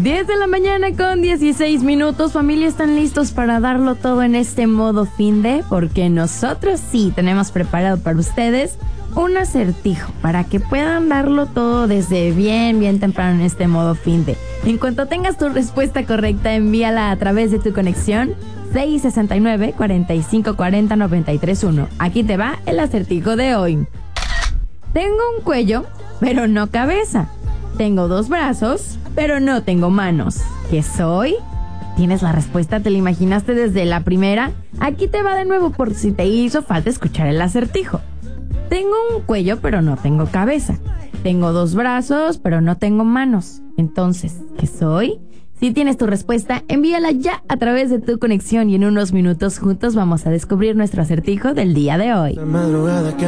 10 de la mañana con 16 minutos. Familia, ¿están listos para darlo todo en este modo finde? Porque nosotros sí tenemos preparado para ustedes un acertijo para que puedan darlo todo desde bien temprano en este modo finde. En cuanto tengas tu respuesta correcta, envíala a través de tu conexión 669-4540-931. Aquí te va el acertijo de hoy. Tengo un cuello, pero no cabeza. Tengo 2 brazos, pero no tengo manos. ¿Qué soy? ¿Tienes la respuesta? ¿Te la imaginaste desde la primera? Aquí te va de nuevo por si te hizo falta escuchar el acertijo. Tengo un cuello, pero no tengo cabeza. Tengo 2 brazos, pero no tengo manos. Entonces, ¿qué soy? Si tienes tu respuesta, envíala ya a través de tu conexión y en unos minutos juntos vamos a descubrir nuestro acertijo del día de hoy.